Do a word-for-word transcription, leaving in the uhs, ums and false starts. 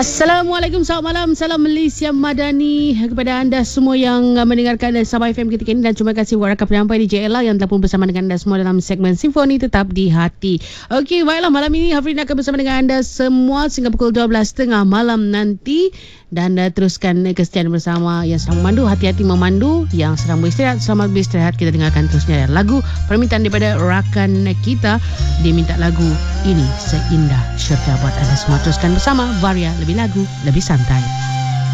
Assalamualaikum, selamat malam. Salam Malaysia Madani kepada anda semua yang mendengarkan Sabah F M ketika ini, dan terima kasih buat rakan penyampai di J L A yang telah pun bersama dengan anda semua dalam segmen Simfoni Tetap di Hati. Okey, baiklah, malam ini Hafrin akan bersama dengan anda semua sehingga pukul dua belas tiga puluh malam nanti, dan uh, teruskan kesetiaan bersama yang sedang memandu, hati-hati memandu, yang sedang beristirahat, selamat beristirahat. Kita dengarkan terusnya lagu permintaan daripada rakan kita. Dia minta lagu Ini Seindah Syurga buat anda semua. Teruskan bersama Varia, lebih lagu, lebih santai.